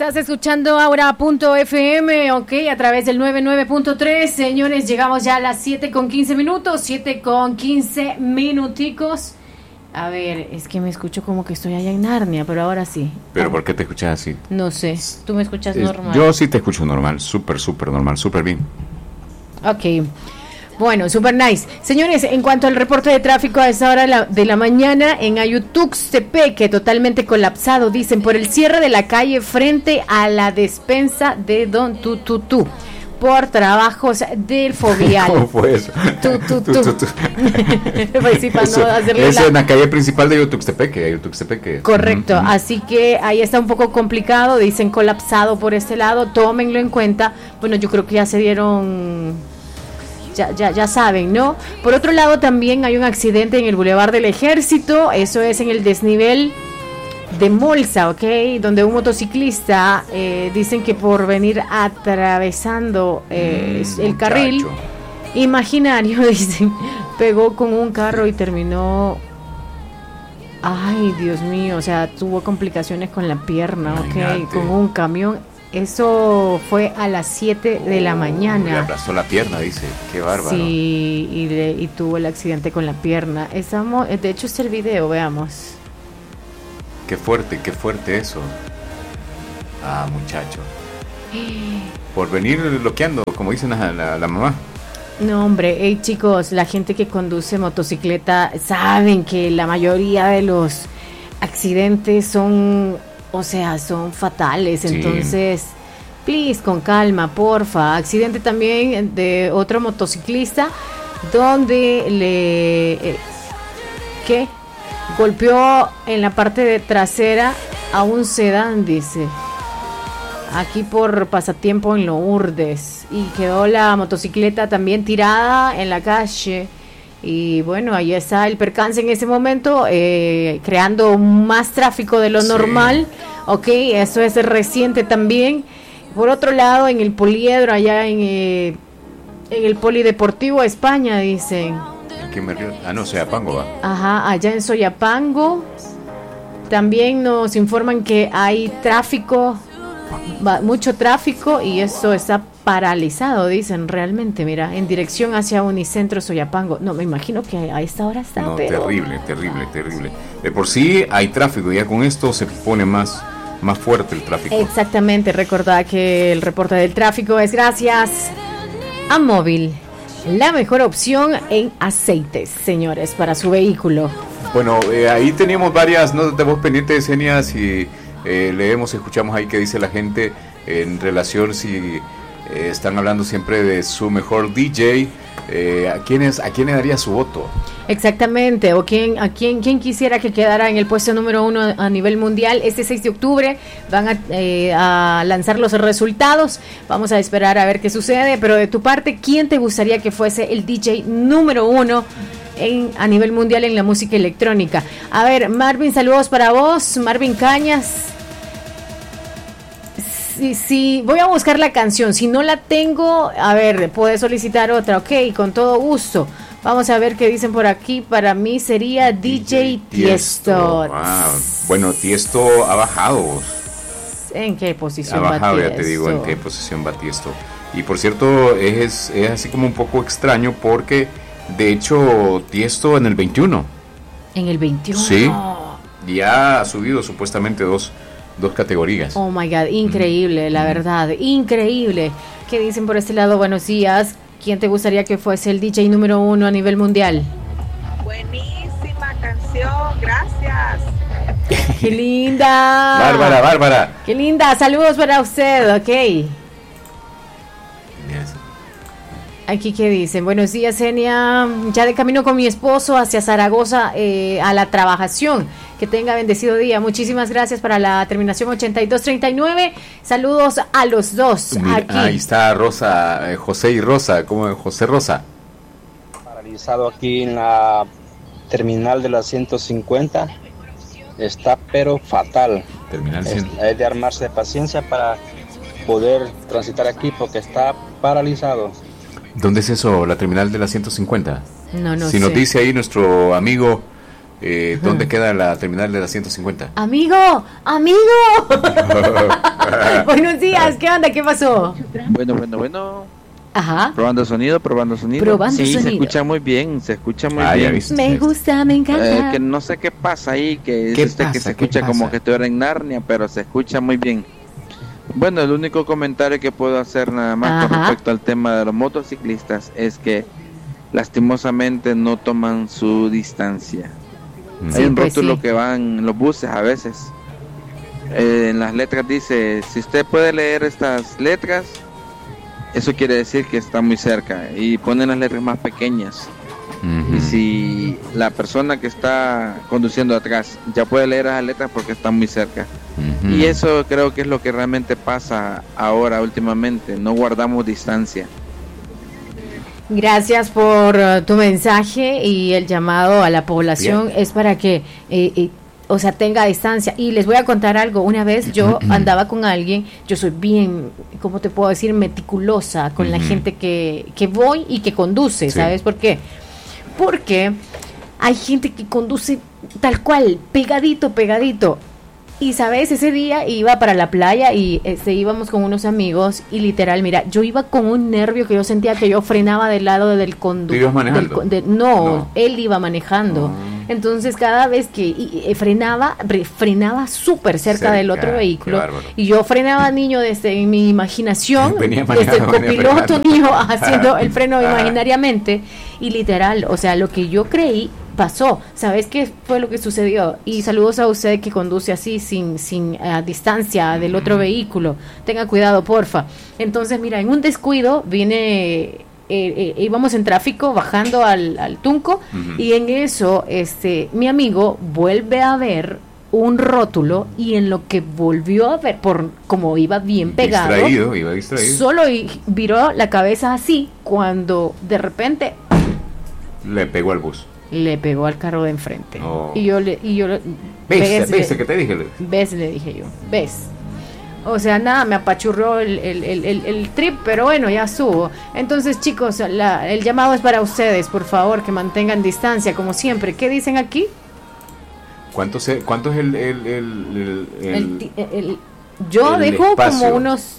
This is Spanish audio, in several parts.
Estás escuchando Aura.fm, ok, a través del 99.3. Señores, llegamos ya a las 7:15, 7:15 minuticos. A ver, es que me escucho como que estoy allá en Narnia, pero ahora sí. ¿Pero por qué te escuchas así? No sé, tú me escuchas normal. Yo sí te escucho normal, súper normal, súper bien. Ok. Bueno, super nice. Señores, en cuanto al reporte de tráfico a esa hora de la mañana en Ayutuxtepeque, totalmente colapsado, dicen, por el cierre de la calle frente a la despensa de Don Tututú, por trabajos del fovial. ¿Cómo fue eso? Pues sí, para no hacerle es en la calle principal de Ayutuxtepeque. Correcto, así que ahí está un poco complicado, dicen colapsado por este lado, tómenlo en cuenta. Bueno, yo creo que ya se dieron... Ya saben, ¿no? Por otro lado, también hay un accidente en el Boulevard del Ejército, eso es en el desnivel de Molsa, ¿ok? Donde un motociclista, dicen que por venir atravesando el carril imaginario, dicen, pegó con un carro y terminó... Ay, Dios mío, o sea, tuvo complicaciones con la pierna, ¿ok? Con un camión. Eso fue a las 7 de la mañana. Le aplastó la pierna, dice. Qué bárbaro. Sí, y tuvo el accidente con la pierna. De hecho, está el video, veamos. Qué fuerte eso. Ah, muchacho. Por venir bloqueando, como dicen la mamá. No, hombre, hey, chicos, la gente que conduce motocicleta saben que la mayoría de los accidentes son fatales, sí. Entonces, please, con calma, porfa. Accidente también de otro motociclista donde golpeó en la parte trasera a un sedán, dice, aquí por Pasatiempo en Lourdes, y quedó la motocicleta también tirada en la calle. Y bueno, ahí está el percance en ese momento, creando más tráfico de lo normal. Ok, eso es reciente también. Por otro lado, en el Poliedro, allá en el Polideportivo España, dicen. ¿En qué me río? No, Soyapango va. Ajá, allá en Soyapango. También nos informan que hay tráfico, mucho tráfico, y eso está paralizado, dicen, realmente, mira, en dirección hacia Unicentro Soyapango. No, me imagino que a esta hora está, no, pero... terrible. De por sí hay tráfico, ya con esto se pone más fuerte el tráfico. Exactamente, recordad que el reporte del tráfico es gracias a Móvil, la mejor opción en aceites, señores, para su vehículo. Bueno, ahí teníamos varias notas de voz pendientes, Zenia, si leemos, escuchamos ahí que dice la gente en relación si... están hablando siempre de su mejor DJ. ¿A quién le daría su voto? Exactamente, o a quién quisiera que quedara en el puesto número 1 a nivel mundial. Este 6 de octubre van a lanzar los resultados. Vamos a esperar a ver qué sucede. Pero de tu parte, ¿quién te gustaría que fuese el DJ número 1 a nivel mundial en la música electrónica? A ver, Marvin, saludos para vos, Marvin Cañas. Sí, voy a buscar la canción. Si no la tengo, a ver, puedes solicitar otra. Ok, con todo gusto. Vamos a ver qué dicen por aquí. Para mí sería DJ Tiesto. Bueno, Tiesto ha bajado. ¿En qué posición ha bajado? Ya te digo en qué posición va Tiesto. Y por cierto, es así como un poco extraño porque, de hecho, Tiesto en el 21. ¿En el 21? Sí. Ya ha subido supuestamente dos categorías. Oh my God, increíble, la verdad, increíble. ¿Qué dicen por este lado? Buenos días. ¿Quién te gustaría que fuese el DJ número 1 a nivel mundial? Buenísima canción, gracias. ¡Qué linda! Bárbara. ¡Qué linda! Saludos para usted, ok. Yes. Aquí, ¿qué dicen? Buenos días, Zenia. Ya de camino con mi esposo hacia Zaragoza a la trabajación. Que tenga bendecido día. Muchísimas gracias para la terminación 8239. Saludos a los dos. Mira, aquí. Ahí está Rosa, José y Rosa. ¿Cómo José Rosa? Paralizado aquí en la terminal de la 150. Está pero fatal. Terminal 100. Es de armarse de paciencia para poder transitar aquí porque está paralizado. ¿Dónde es eso? ¿La terminal de la 150? No si sé. Nos dice ahí nuestro amigo ¿Dónde queda la terminal de la 150? Amigo. Buenos días, ¿qué onda? ¿Qué pasó? Bueno. Ajá. Probando sonido. Sí, se escucha muy bien, bien. Me gusta, me encanta. Que no sé qué pasa ahí, que ¿Qué es que se escucha como que estuviera en Narnia, pero se escucha muy bien. Bueno, el único comentario que puedo hacer nada más con respecto al tema de los motociclistas es que lastimosamente no toman su distancia. Hay un rótulo que van en los buses a veces. En las letras dice, si usted puede leer estas letras, eso quiere decir que está muy cerca, y ponen las letras más pequeñas. Y si la persona que está conduciendo atrás ya puede leer esas letras, porque está muy cerca. Y eso creo que es lo que realmente pasa ahora últimamente, no guardamos distancia. Gracias por tu mensaje, y el llamado a la población es para que tenga distancia. Y les voy a contar algo. Una vez yo andaba con alguien, yo soy bien, ¿cómo te puedo decir? Meticulosa con la gente que voy y que conduce, ¿sabes por qué? Porque hay gente que conduce tal cual, pegadito. Y sabes, ese día iba para la playa y íbamos con unos amigos, y literal, mira, yo iba con un nervio que yo sentía que yo frenaba del lado del conductor. ¿Tú ibas manejando? No, él iba manejando. Entonces cada vez que frenaba súper cerca del otro vehículo, y yo frenaba, niño, desde mi imaginación, desde el copiloto, niño, haciendo el freno imaginariamente, y literal, o sea, lo que yo creí pasó. ¿Sabes qué fue lo que sucedió? Y saludos a usted que conduce así sin distancia del otro vehículo. Tenga cuidado, porfa. Entonces, mira, en un descuido íbamos en tráfico bajando al Tunco, y en eso mi amigo vuelve a ver un rótulo, y en lo que volvió a ver, como iba bien pegado, iba distraído, solo viró la cabeza así, cuando de repente le pegó al bus. Le pegó al carro de enfrente. Y yo ¿Ves que te dije? ¿Ves? Le dije yo. ¿Ves? O sea, nada, me apachurró el trip, pero bueno, ya subo. Entonces, chicos, el llamado es para ustedes, por favor, que mantengan distancia, como siempre. ¿Qué dicen aquí? ¿Cuánto es yo dejo espacio? Como unos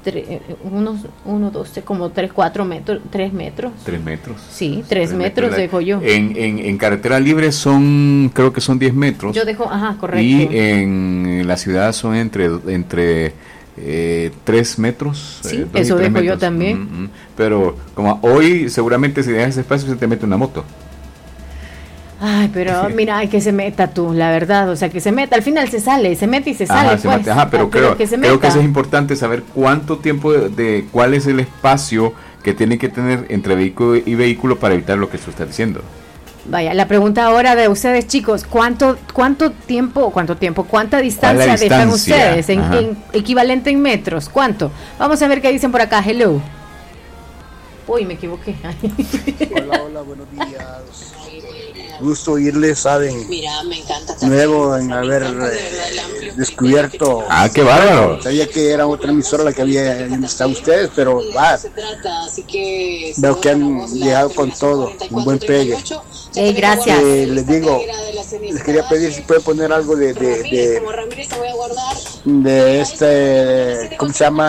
4 metros. 3 metros. 3 metros. Sí, 3 metros dejo yo. En carretera libre creo que son 10 metros. Yo dejo, correcto. Y en la ciudad son entre 3 metros. Sí, eso dejo yo también. Pero como hoy, seguramente si dejas ese espacio se te mete una moto. Ay, pero mira, hay que se meta tú, la verdad, o sea, que se meta, al final se mete y se sale, pero creo que eso es importante, saber cuánto tiempo cuál es el espacio que tiene que tener entre vehículo y vehículo para evitar lo que tú estás diciendo. Vaya, la pregunta ahora de ustedes, chicos, ¿cuánta distancia dejan ustedes en equivalente en metros? ¿Cuánto? Vamos a ver qué dicen por acá. Hello. Uy, me equivoqué. Hola, buenos días. Gusto oírles, saben. Mira, me encanta. Nuevo en haber descubierto. ¡Qué bárbaro! Sabía que era otra emisora la que había estado ustedes, pero veo que han llegado con todo, un buen pegue. Gracias. Les digo, les quería pedir si puede poner algo de ¿cómo se llama?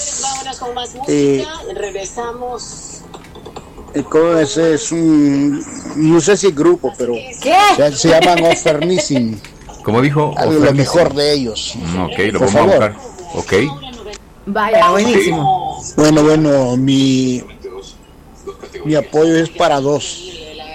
Regresamos. Ese es no sé si grupo, pero se llaman Offernissing. ¿Cómo dijo? Lo mejor de ellos. Ok, lo vamos a buscar. Ok. Vaya, buenísimo. Bueno, mi apoyo es para dos.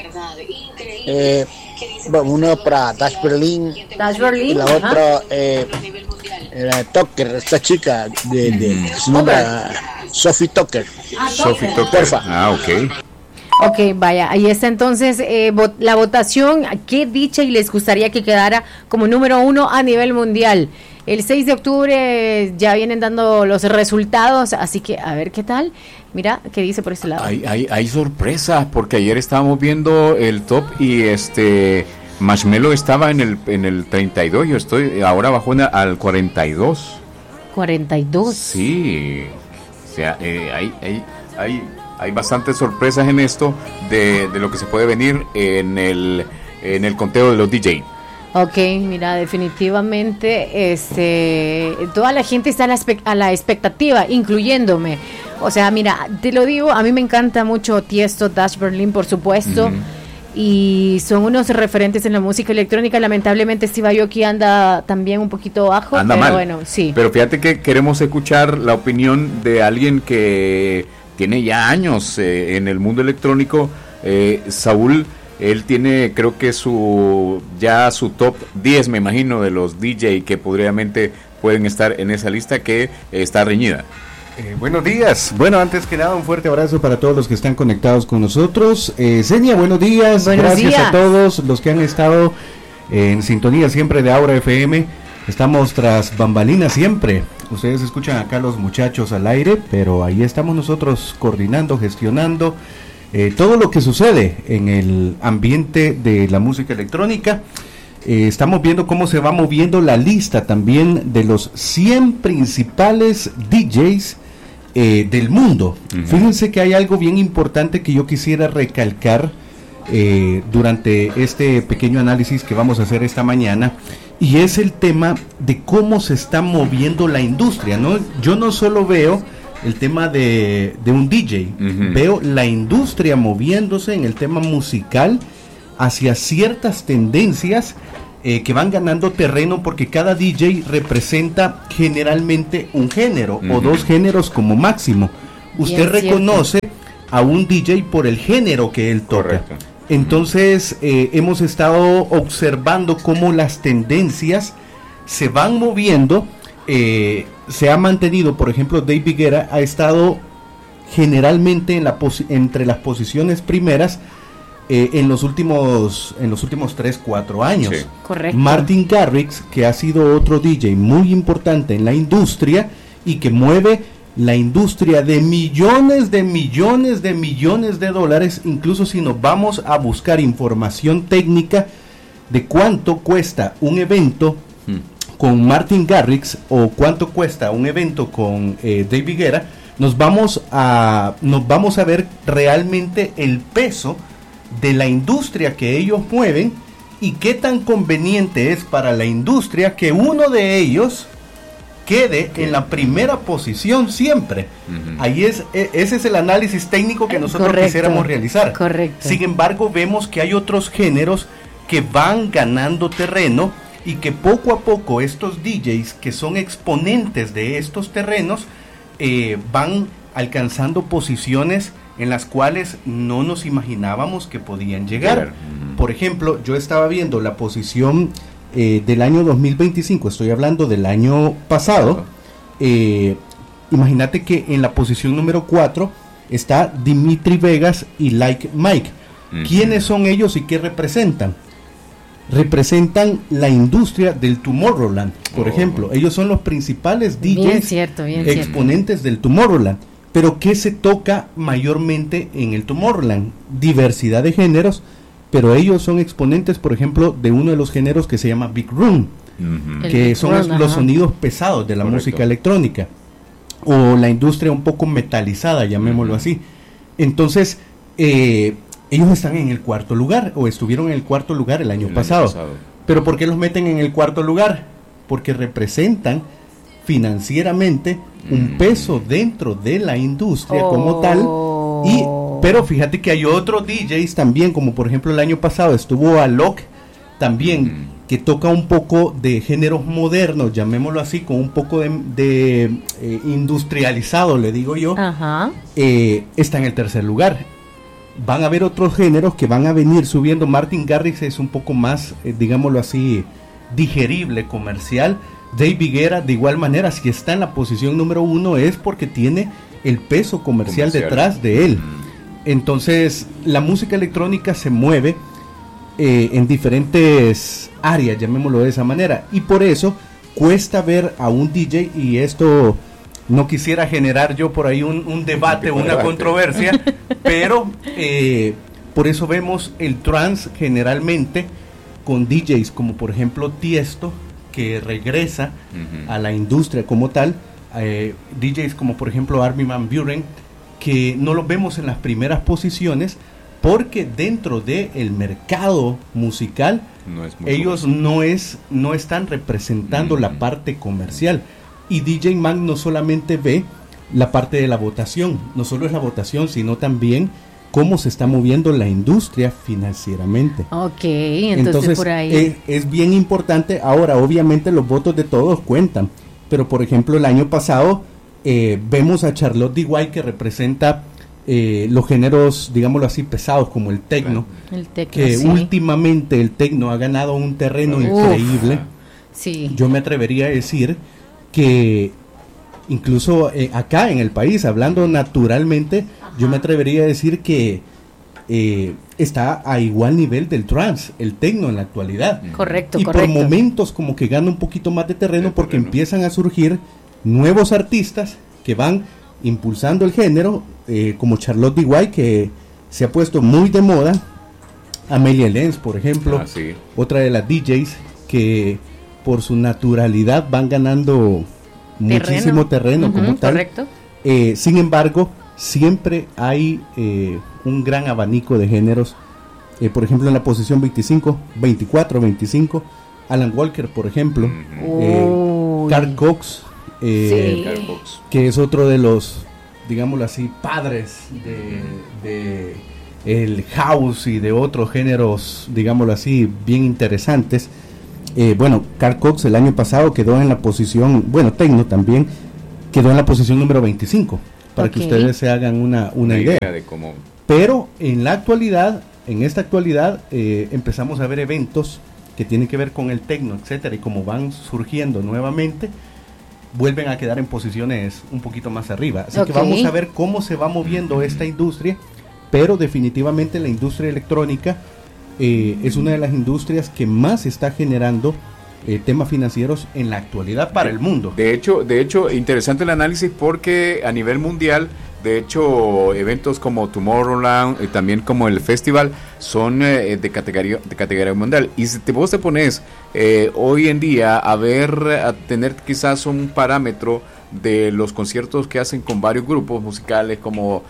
Uno para Dash Berlin y la otra Tucker, esta chica de su nombre, Sophie Tucker. Sophie Tucker. Porfa. Ok, vaya, ahí está entonces la votación. Qué dicha, y les gustaría que quedara como número 1 a nivel mundial. El 6 de octubre ya vienen dando los resultados, así que a ver qué tal. Mira, ¿qué dice por este lado? Hay sorpresas, porque ayer estábamos viendo el top y Marshmello estaba en el 32, ahora bajó al 42. 42. Sí, o sea, hay bastantes sorpresas en esto de lo que se puede venir en el en el conteo de los DJ. Ok, mira, definitivamente toda la gente está a la expectativa, incluyéndome. O sea, mira, te lo digo, a mí me encanta mucho Tiesto, Dash Berlin, por supuesto, y son unos referentes en la música electrónica. Lamentablemente Steve Aoki anda también un poquito bajo, anda pero mal. Bueno, sí. Pero fíjate que queremos escuchar la opinión de alguien que tiene ya años en el mundo electrónico, Saúl. Él tiene, creo que su top 10, me imagino, de los DJ que podríamente pueden estar en esa lista que está reñida. Buenos días. Bueno, antes que nada, un fuerte abrazo para todos los que están conectados con nosotros. Zenia, buenos días. Gracias a todos los que han estado en sintonía siempre de Aura FM. Estamos tras bambalinas siempre. Ustedes escuchan acá a los muchachos al aire, pero ahí estamos nosotros coordinando, gestionando todo lo que sucede en el ambiente de la música electrónica. Estamos viendo cómo se va moviendo la lista también de los 100 principales DJs del mundo. Fíjense que hay algo bien importante que yo quisiera recalcar durante este pequeño análisis que vamos a hacer esta mañana, y es el tema de cómo se está moviendo la industria, ¿no? Yo no solo veo el tema de un DJ, veo la industria moviéndose en el tema musical hacia ciertas tendencias que van ganando terreno, porque cada DJ representa generalmente un género o dos géneros como máximo. Usted reconoce a un DJ por el género que él toca. Correcto. Entonces hemos estado observando cómo las tendencias se van moviendo. Se ha mantenido, por ejemplo, David Guetta ha estado generalmente entre las posiciones primeras en los últimos 3-4 años. Sí. Correcto. Martin Garrix, que ha sido otro DJ muy importante en la industria y que mueve la industria de millones de dólares, incluso si nos vamos a buscar información técnica de cuánto cuesta un evento con Martin Garrix o cuánto cuesta un evento con David Guetta, nos vamos a ver realmente el peso de la industria que ellos mueven y qué tan conveniente es para la industria que uno de ellos quede en la primera posición siempre. Ahí ese es el análisis técnico que nosotros quisiéramos realizar. Correcto. Sin embargo, vemos que hay otros géneros que van ganando terreno y que poco a poco estos DJs que son exponentes de estos terrenos van alcanzando posiciones en las cuales no nos imaginábamos que podían llegar. Por ejemplo, yo estaba viendo la posición del año 2025, estoy hablando del año pasado. Imagínate que en la posición número 4 está Dimitri Vegas y Like Mike. ¿Quiénes son ellos y qué representan? Representan la industria del Tomorrowland, por ejemplo. Ellos son los principales DJs exponentes del Tomorrowland. Pero ¿qué se toca mayormente en el Tomorrowland? Diversidad de géneros, pero ellos son exponentes, por ejemplo, de uno de los géneros que se llama Big Room, que son los sonidos pesados de la música electrónica, o la industria un poco metalizada, llamémoslo así. Entonces, ellos están en el cuarto lugar, o estuvieron en el cuarto lugar el año pasado. ¿Pero por qué los meten en el cuarto lugar? Porque representan financieramente un peso dentro de la industria como tal. Pero fíjate que hay otros DJs también, como por ejemplo el año pasado estuvo Alok también, que toca un poco de géneros modernos, llamémoslo así, con un poco de industrializado, le digo yo. Está en el tercer lugar. Van a haber otros géneros que van a venir subiendo. Martin Garrix es un poco más, digámoslo así, digerible, comercial. David Guetta de igual manera, si está en la posición número 1 es porque tiene el peso comercial detrás de él. Entonces la música electrónica se mueve en diferentes áreas, llamémoslo de esa manera, y por eso cuesta ver a un DJ, y esto no quisiera generar yo por ahí un debate, una controversia, pero por eso vemos el trance generalmente con DJs como por ejemplo Tiesto, que regresa a la industria como tal, DJs como por ejemplo Armin van Buuren, que no los vemos en las primeras posiciones, porque dentro del mercado musical ellos no están representando la parte comercial, y DJ Mag no solamente ve la parte de la votación, no solo es la votación, sino también cómo se está moviendo la industria financieramente. Ok, entonces por ahí es bien importante. Ahora, obviamente los votos de todos cuentan, pero por ejemplo el año pasado vemos a Charlotte D.Y. que representa los géneros, digámoslo así, pesados como el techno, que sí. Últimamente el techno ha ganado un terreno increíble. Sí. Yo me atrevería a decir que incluso acá en el país, hablando naturalmente, yo me atrevería a decir que está a igual nivel del trance, el techno en la actualidad. Correcto, y correcto. por momentos como que gana un poquito más de terreno porque empiezan a surgir nuevos artistas que van impulsando el género, como Charlotte D.Y., que se ha puesto muy de moda, Amelia Lenz, por ejemplo, sí. Otra de las DJs que por su naturalidad van ganando muchísimo terreno como tal. Correcto. Sin embargo, siempre hay un gran abanico de géneros. Por ejemplo, en la posición 25, 24, 25, Alan Walker, por ejemplo, Carl Cox, sí. que es otro de los, digámoslo así, padres de el house y de otros géneros, digámoslo así, bien interesantes. Bueno, Carl Cox el año pasado quedó en la posición, bueno, techno también, quedó en la posición número 25, para que ustedes se hagan una idea de cómo. Pero en la actualidad, en esta actualidad, empezamos a ver eventos que tienen que ver con el techno, etcétera, y como van surgiendo nuevamente, vuelven a quedar en posiciones un poquito más arriba. Así que vamos a ver cómo se va moviendo esta industria, pero definitivamente la industria electrónica es una de las industrias que más está generando temas financieros en la actualidad para el mundo. De hecho, interesante el análisis porque a nivel mundial, de hecho, eventos como Tomorrowland y también como el festival son de categoría mundial. Y si vos te pones hoy en día a tener quizás un parámetro de los conciertos que hacen con varios grupos musicales como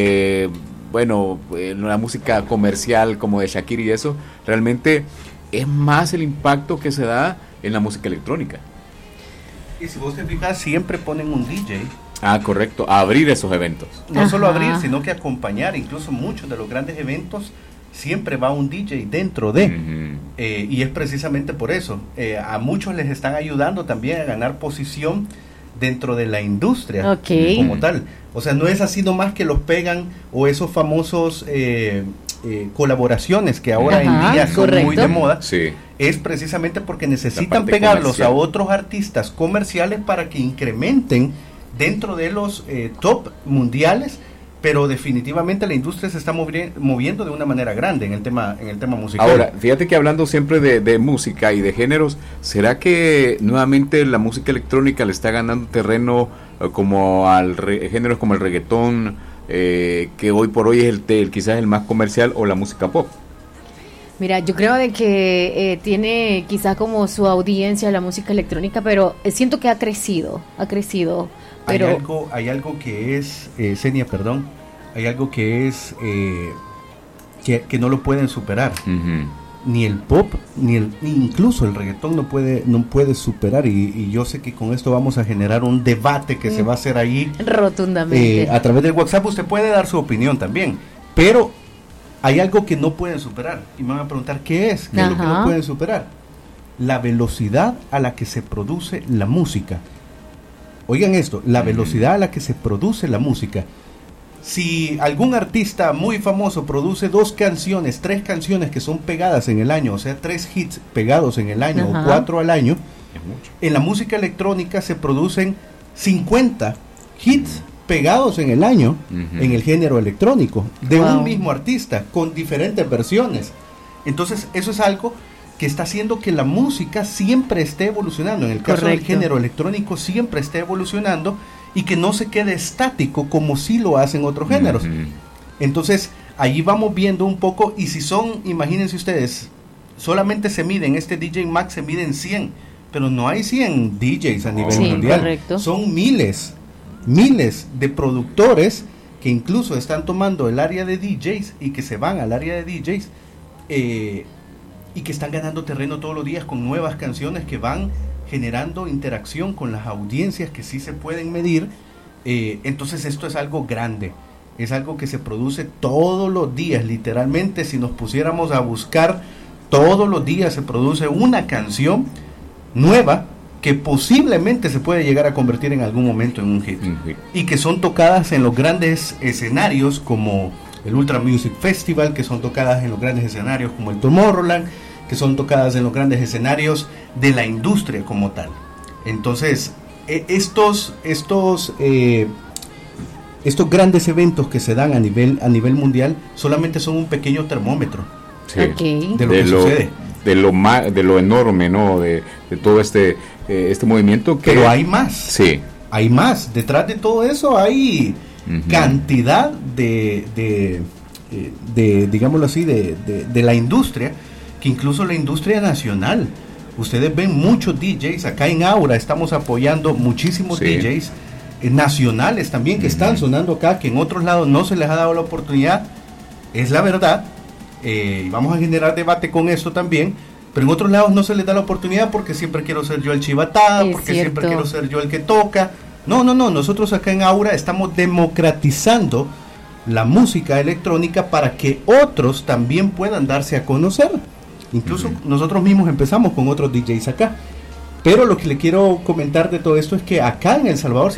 la música comercial como de Shakira y eso, realmente es más el impacto que se da en la música electrónica. Y si vos te fijas, siempre ponen un DJ. Ah, correcto, a abrir esos eventos. No solo abrir, sino que acompañar. Incluso muchos de los grandes eventos siempre va un DJ dentro de. Y es precisamente por eso. A muchos les están ayudando también a ganar posición dentro de la industria como tal. O sea, no es así nomás que los pegan o esos famosos colaboraciones que ahora en día son muy de moda. Sí. Es precisamente porque necesitan pegarlos comercial a otros artistas comerciales para que incrementen dentro de los top mundiales, pero definitivamente la industria se está moviendo de una manera grande en el tema musical. Ahora, fíjate que hablando siempre de música y de géneros, ¿será que nuevamente la música electrónica le está ganando terreno como al géneros como el reggaetón, que hoy por hoy es quizás el más comercial, o la música pop? Mira, yo creo de que tiene quizás como su audiencia la música electrónica, pero siento que ha crecido. Pero hay algo que es, Senia, perdón, hay algo que es que no lo pueden superar. Ni el pop, ni incluso el reggaetón no puede superar, y yo sé que con esto vamos a generar un debate que se va a hacer ahí rotundamente. A través del WhatsApp usted puede dar su opinión también, pero hay algo que no pueden superar, y me van a preguntar ¿qué es? ¿Qué es lo que no pueden superar? La velocidad a la que se produce la música. Oigan esto, la velocidad a la que se produce la música. Si algún artista muy famoso produce 2 canciones, 3 canciones que son pegadas en el año, o sea, 3 hits pegados en el año o 4 al año, en la música electrónica se producen 50 hits pegados en el año en el género electrónico de un mismo artista con diferentes versiones. Entonces eso es algo que está haciendo que la música siempre esté evolucionando. En el caso del género electrónico siempre esté evolucionando y que no se quede estático como sí lo hacen otros géneros. Entonces allí vamos viendo un poco, y si son, imagínense ustedes, solamente se miden, este DJ Mag se miden 100, pero no hay 100 DJs a nivel mundial. Son miles de productores que incluso están tomando el área de DJs y que se van al área de DJs y que están ganando terreno todos los días con nuevas canciones que van generando interacción con las audiencias que sí se pueden medir. Entonces esto es algo grande, es algo que se produce todos los días, literalmente. Si nos pusiéramos a buscar, todos los días se produce una canción nueva que posiblemente se puede llegar a convertir en algún momento en un hit, y que son tocadas en los grandes escenarios como el Ultra Music Festival, que son tocadas en los grandes escenarios como el Tomorrowland, que son tocadas en los grandes escenarios de la industria como tal. Entonces estos grandes eventos que se dan a nivel mundial solamente son un pequeño termómetro, sí, de lo que sucede, de lo enorme, ¿no? De todo este movimiento. Pero hay más. Sí. Hay más. Detrás de todo eso hay cantidad de digámoslo así, de la industria, que incluso la industria nacional. Ustedes ven muchos DJs acá en Aura, estamos apoyando muchísimos DJs nacionales también que están sonando acá, que en otros lados no se les ha dado la oportunidad. Es la verdad. Y vamos a generar debate con esto también, pero en otros lados no se les da la oportunidad porque siempre quiero ser yo el chivatado, porque siempre quiero ser yo el que toca. No, nosotros acá en Aura estamos democratizando la música electrónica para que otros también puedan darse a conocer. Incluso nosotros mismos empezamos con otros DJs acá, pero lo que le quiero comentar de todo esto es que acá en El Salvador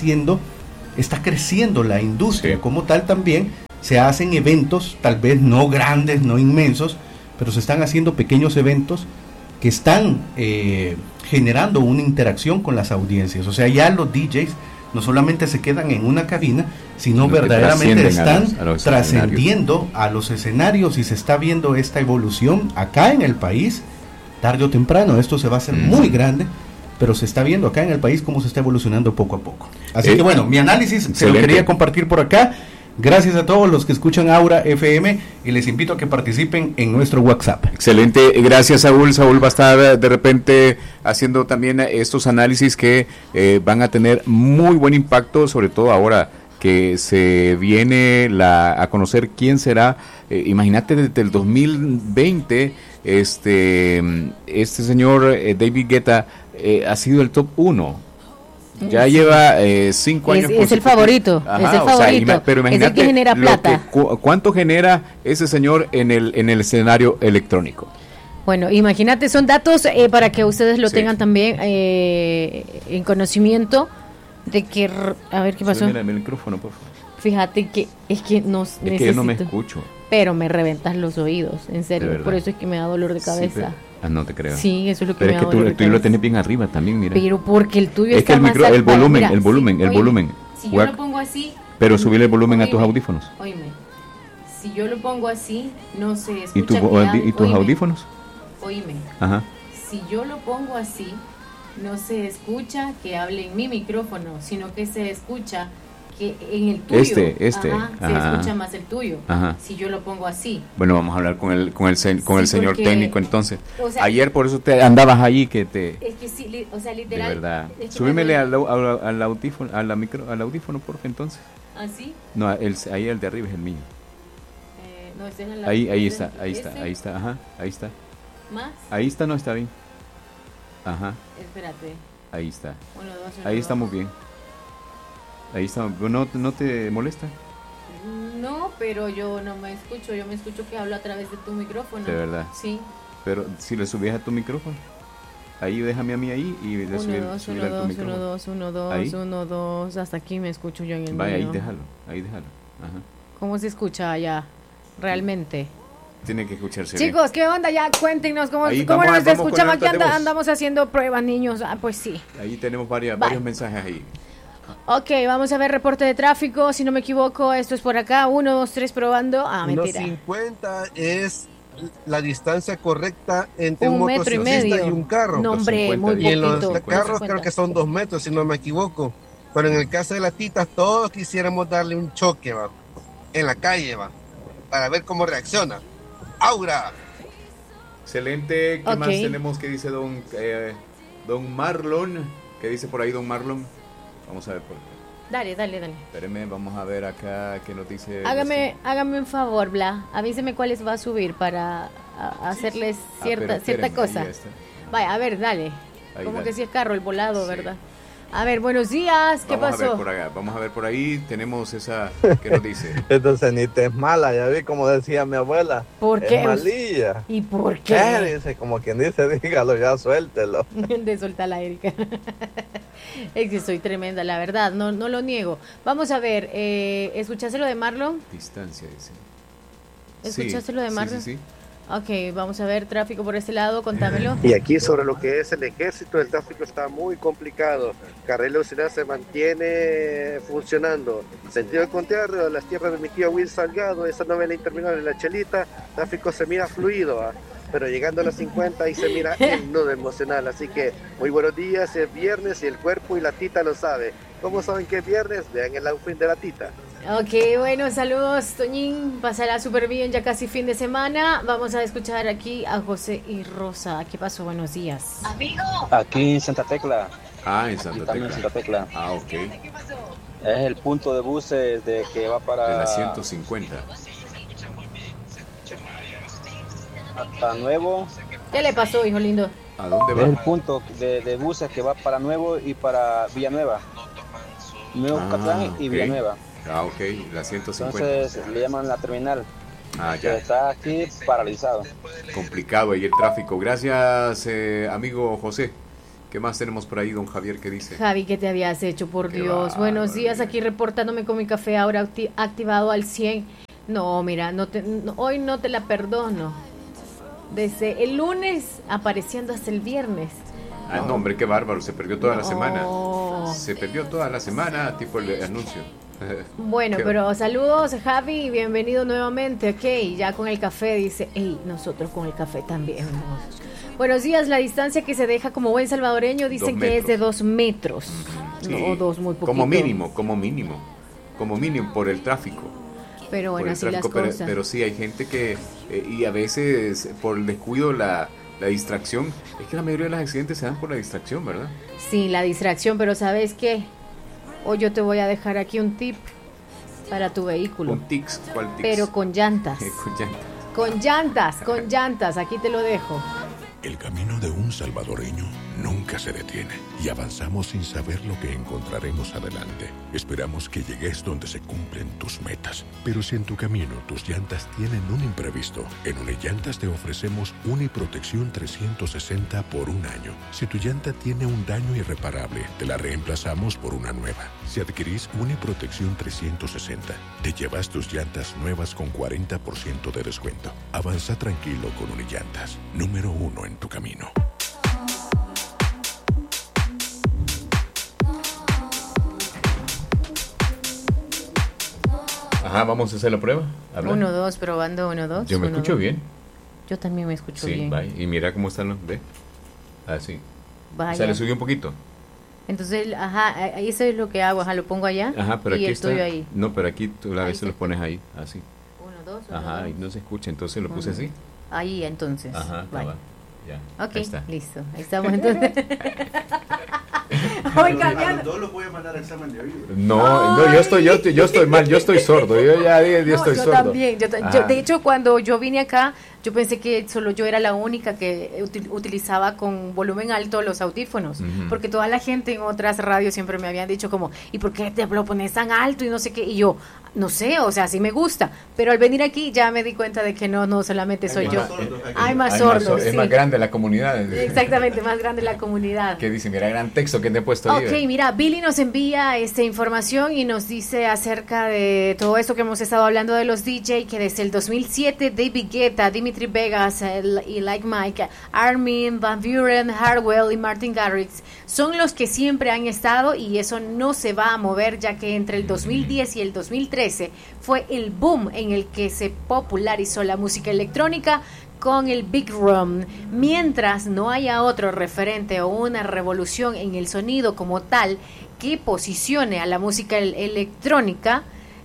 está creciendo la industria como tal también. Se hacen eventos, tal vez no grandes, no inmensos, pero se están haciendo pequeños eventos que están generando una interacción con las audiencias. O sea, ya los DJs no solamente se quedan en una cabina, sino verdaderamente están trascendiendo a los escenarios, y se está viendo esta evolución acá en el país. Tarde o temprano esto se va a hacer muy grande, pero se está viendo acá en el país cómo se está evolucionando poco a poco. Así que bueno, mi análisis se lo quería compartir por acá. Gracias a todos los que escuchan Aura FM, y les invito a que participen en nuestro WhatsApp. Excelente, gracias Saúl. Saúl va a estar de repente haciendo también estos análisis que van a tener muy buen impacto, sobre todo ahora que se viene a conocer quién será. Imagínate, desde el 2020 este señor David Guetta ha sido el top 1. Ya lleva 5 años. Es el favorito. Ajá, es el favorito. Sea, pero imagínate, es el que genera plata. ¿Cuánto genera ese señor en el escenario electrónico? Bueno, imagínate, son datos para que ustedes lo tengan también en conocimiento de que... A ver, ¿qué pasó? Mira el micrófono, por favor. Fíjate que es que que yo no me escucho. Pero me reventas los oídos, en serio. Por eso es que me da dolor de cabeza. No te creo. Sí, eso es lo que pero me da dolor de cabeza. Pero es que tú lo tenés bien arriba también, mira. Pero porque el tuyo es está que más alto. El volumen. Si yo lo pongo así... Pero subirle el volumen a tus audífonos. Oíme, si yo lo pongo así, no se escucha. ¿Y tus audífonos? Oíme. Ajá. Si yo lo pongo así, no se escucha que hable en mi micrófono, sino que se escucha que en el tuyo. Se escucha más el tuyo. Ajá. Si yo lo pongo así. Bueno, vamos a hablar con el señor técnico entonces. O sea, ayer por eso te andabas ahí que te. Es que sí, o sea, literal. De verdad. Súbemele al audífono, al audífono, porfa, entonces. ¿Así? No, ahí el de arriba es el mío. No, este es ahí está, ajá, ahí está. ¿Más? Ahí está, no está bien. Ajá. Espérate. Ahí está. 1, 2, 1, ahí estamos bien. Ahí está. ¿No te molesta? No, pero yo no me escucho. Yo me escucho que hablo a través de tu micrófono. De verdad. Sí. Pero si le subías a tu micrófono, ahí déjame a mí ahí y le subir a tu micrófono. 1, 2, 1, 2. Hasta aquí me escucho yo en el Vaya, mío. ahí déjalo. Ajá. ¿Cómo se escucha allá? Realmente. Tiene que escucharse Chicos, bien. ¿qué onda? Ya cuéntenos cómo nos escuchamos. Aquí andamos haciendo pruebas, niños. Pues sí. Ahí tenemos varios mensajes ahí. Ok, vamos a ver reporte de tráfico. Si no me equivoco, esto es por acá. 1, 2, 3 probando. Mentira. 1.50 es la distancia correcta entre un motociclista y un carro. No, hombre, muy poquito. Y en los carros creo que son 2 metros, si no me equivoco. Pero en el caso de las titas, todos quisiéramos darle un choque, va, en la calle, va, para ver cómo reacciona. ¡Aura! Excelente. ¿Qué más tenemos que dice don Marlon? ¿Qué dice por ahí don Marlon? Vamos a ver por acá. Dale. Espéreme, vamos a ver acá qué nos dice. Hágame un favor, Bla. Avíseme cuáles va a subir para hacerles cierta cosa. Vaya, a ver, dale. Ahí, como dale. Que si es carro el volado, sí. ¿Verdad? A ver, buenos días, ¿qué pasó? Vamos a ver por ahí, tenemos esa, ¿qué nos dice? Entonces ni te es mala, ya vi como decía mi abuela. ¿Por qué? Es malilla. ¿Y por qué? Dice, como quien dice, dígalo, ya suéltelo. De soltar la Erika. Es que soy tremenda, la verdad, no lo niego. Vamos a ver, ¿escuchaste lo de Marlon? Distancia, dice. ¿Escuchaste lo de Marlon? Sí. Ok, vamos a ver, tráfico por este lado, contámelo. Y aquí sobre lo que es el ejército, el tráfico está muy complicado. Carril Auxiliar se mantiene funcionando. Sentido contrario, las tierras de mi tío Will Salgado, esa novela interminable de La Chelita, tráfico se mira fluido, pero llegando a las 50 y se mira el nudo emocional. Así que muy buenos días, es viernes y el cuerpo y la tita lo sabe. ¿Cómo saben que es viernes? Vean el outfit de la tita. Ok, bueno, saludos, Toñín, pasará súper bien, ya casi fin de semana. Vamos a escuchar aquí a José y Rosa. ¿Qué pasó? Buenos días. Amigo. Aquí en Santa Tecla. En Santa Tecla. Ok. Es el punto de buses de que va para... De la 150. Hasta Nuevo. ¿Qué le pasó, hijo lindo? ¿A dónde va? Es el punto de buses que va para Nuevo y para Villanueva. Nuevo Catlán y Villanueva. Ok, la 150. Entonces le llaman la terminal. Ya. Está aquí paralizado. Complicado ahí el tráfico. Gracias, amigo José. ¿Qué más tenemos por ahí, don Javier? ¿Qué dice? Javi, ¿qué te habías hecho, por Dios? Buenos días, aquí reportándome con mi café ahora activado al 100. No, mira, hoy no te la perdono. Desde el lunes apareciendo hasta el viernes. No, hombre, qué bárbaro, se perdió toda la semana. Se perdió toda la semana, tipo el anuncio. Bueno, pero saludos, Javi, bienvenido nuevamente. Ok, ya con el café dice, nosotros con el café también. Buenos días, la distancia que se deja como buen salvadoreño dicen que es de 2 metros. Sí, no, 2 muy poquito. Como mínimo por el tráfico. Pero bueno, así las cosas. Pero sí, hay gente que, y a veces por el descuido, la distracción, es que la mayoría de los accidentes se dan por la distracción, ¿verdad? Sí, la distracción, pero ¿sabes qué? Hoy yo te voy a dejar aquí un tip para tu vehículo. ¿Un tics? ¿Cuál tics? Pero con llantas. Con llantas, aquí te lo dejo. El camino de un salvadoreño nunca se detiene y avanzamos sin saber lo que encontraremos adelante. Esperamos que llegues donde se cumplen tus metas. Pero si en tu camino tus llantas tienen un imprevisto, en Unillantas te ofrecemos Uniprotección 360 por un año. Si tu llanta tiene un daño irreparable, te la reemplazamos por una nueva. Si adquirís Uniprotección 360, te llevas tus llantas nuevas con 40% de descuento. Avanza tranquilo con Unillantas, número 1 en tu camino. Vamos a hacer la prueba. 1, 2, probando 1, 2. Yo me escucho bien. Yo también me escucho bien. Sí, y mira cómo están los... ¿Ve? Así. Vaya. O sea, le subí un poquito. Entonces, eso es lo que hago, lo pongo allá. Pero y aquí estoy está. Ahí. No, pero aquí tú a veces los pones ahí, así. 1, 2, 1, 2. Y no se escucha, entonces lo puse así. Ahí, entonces. Va. Ya. Ok, listo. Ahí estamos entonces. ¿Todos los voy a mandar al examen de oído? No, yo estoy mal, yo estoy sordo. Yo estoy sordo. También, yo de hecho, cuando yo vine acá, yo pensé que solo yo era la única que utilizaba con volumen alto los audífonos, porque toda la gente en otras radios siempre me habían dicho como, ¿y por qué te lo pones tan alto y no sé qué? Y yo, no sé, o sea, sí me gusta, pero al venir aquí ya me di cuenta de que no solamente soy yo. Hay más sordos. Es más grande la comunidad. Exactamente, más grande la comunidad. Que dice, mira, gran texto que te he puesto ahí. Ok, mira, Billy nos envía esta información y nos dice acerca de todo esto que hemos estado hablando de los DJ, que desde el 2007 David Guetta, Dimitri Vegas y Like Mike, Armin Van Buren, Hardwell y Martin Garrix son los que siempre han estado, y eso no se va a mover, ya que entre el 2010 y el 2013 fue el boom en el que se popularizó la música electrónica con el Big Room. Mientras no haya otro referente o una revolución en el sonido como tal que posicione a la música electrónica,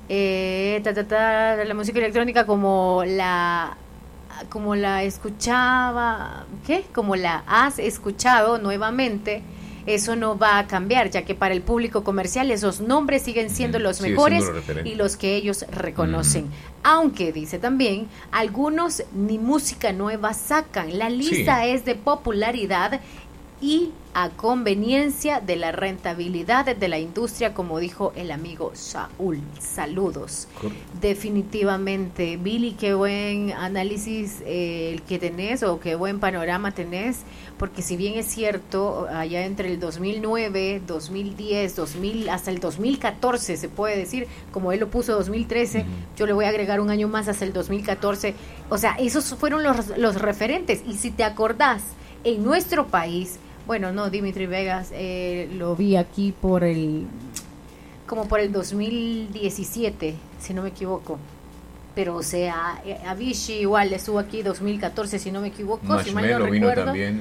la música electrónica como la escuchaba, como la has escuchado nuevamente eso no va a cambiar, ya que para el público comercial esos nombres siguen siendo los mejores y los que ellos reconocen. Aunque, dice también, algunos ni música nueva sacan, la lista es de popularidad y a conveniencia de la rentabilidad de la industria, como dijo el amigo Saúl. Saludos. Definitivamente, Billy, qué buen análisis el que tenés, o qué buen panorama tenés, porque si bien es cierto, allá entre el 2009, 2010, 2000, hasta el 2014 se puede decir, como él lo puso 2013, yo le voy a agregar un año más hasta el 2014, o sea, esos fueron los referentes. Y si te acordás, en nuestro país, bueno, no, Dimitri Vegas, lo vi aquí como por el 2017, si no me equivoco. Pero, o sea, Avicii igual estuvo aquí 2014, si no me equivoco, si mal no recuerdo. También.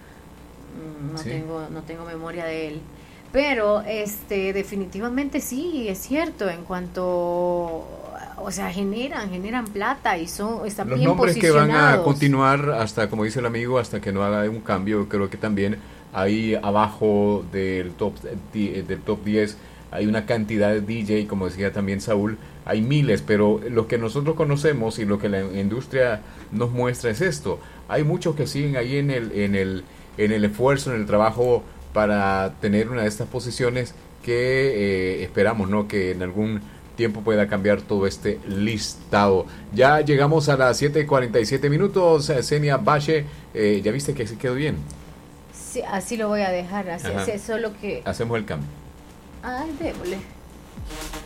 No tengo memoria de él. Pero, definitivamente sí, es cierto, en cuanto, o sea, generan plata y están los bien nombres posicionados. Que van a continuar hasta, como dice el amigo, hasta que no haga un cambio. Creo que también ahí abajo del top 10 hay una cantidad de DJ, como decía también Saúl, hay miles, pero lo que nosotros conocemos y lo que la industria nos muestra es esto. Hay muchos que siguen ahí en el esfuerzo, en el trabajo para tener una de estas posiciones que esperamos, ¿no?, que en algún tiempo pueda cambiar todo este listado. Ya llegamos a las 7:47 minutos. Xenia Bache, ¿ya viste que se quedó bien? Sí, así lo voy a dejar, así solo que... Hacemos el cambio. Ay, démosle.